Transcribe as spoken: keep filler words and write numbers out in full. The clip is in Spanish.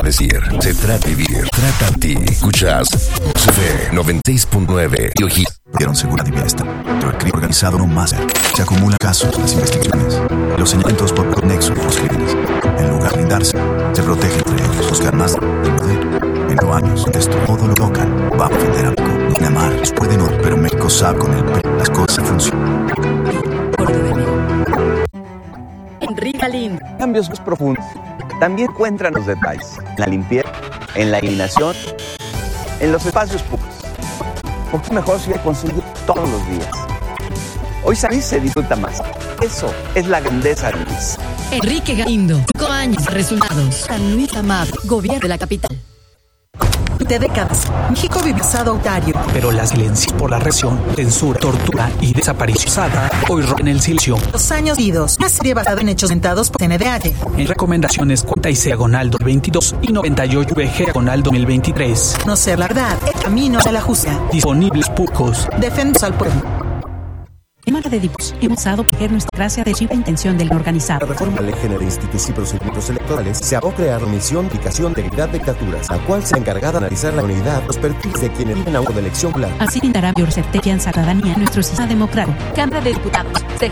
decir, se trata de vivir. Trata a ti. Escuchas C F noventa y seis punto nueve y Oji. Dieron seguridad y bienestar. Pero el crimen organizado no más. Se acumulan casos, las investigaciones, los señalamientos por nexo de los crímenes. En lugar de brindarse, se protege entre ellos. Buscar más del poder. En los años, esto todo lo tocan. Va a defender a México. Neymar es puede no, pero México sabe con el P. Las cosas funcionan. Enrique Galindo. Cambios más profundos. También encuentran los detalles. En la limpieza, en la eliminación, en los espacios públicos. Porque es mejor si hay conseguir todos los días. Hoy salir se disfruta más. Eso es la grandeza de Luis. Enrique Galindo. Cinco años. Resultados. San Luis Amado. Gobierno de la capital. De décadas, México vive pasado autario. Pero la silencio por la represión, censura, tortura y desaparición hoy rompen el silencio. Los años vividos, una serie basada en hechos sentados por C N D H. En recomendaciones cuarenta y seis diagonal dos mil veintidós y noventa y ocho V G diagonal dos mil veintitrés. Conocer la verdad, el camino de la justicia. Disponibles públicos. Defensa al pueblo. Cámara de Diputados, hemos usado proteger nuestra gracia de chiva intención del organizado. La reforma de la Ley General de Institutos y Procedimientos Electorales se abocó a crear la Comisión de Aplicación de Integridad de Candidaturas, la cual se encarga de analizar la unidad, los perfiles de quienes viven a una elección popular. Así brindará mayor certeza y ciudadanía en nuestro sistema democrático. Cámara de Diputados. C